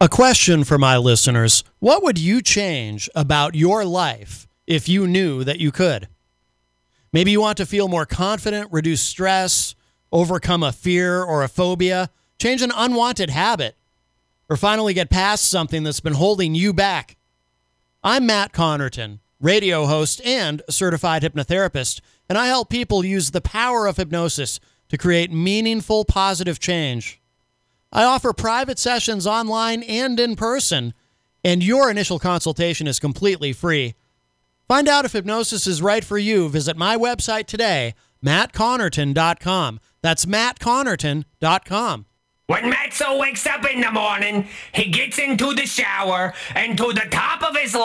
A question for my listeners. What would you change about your life if you knew that you could? Maybe you want to feel more confident, reduce stress, overcome a fear or a phobia, change an unwanted habit, or finally get past something that's been holding you back. I'm Matt Connerton, radio host and certified hypnotherapist, and I help people use the power of hypnosis to create meaningful, positive change. I offer private sessions online and in person, and your initial consultation is completely free. Find out if hypnosis is right for you. Visit my website today, mattconnerton.com. That's mattconnerton.com. When Matzo wakes up in the morning, he gets into the shower, and to the top of his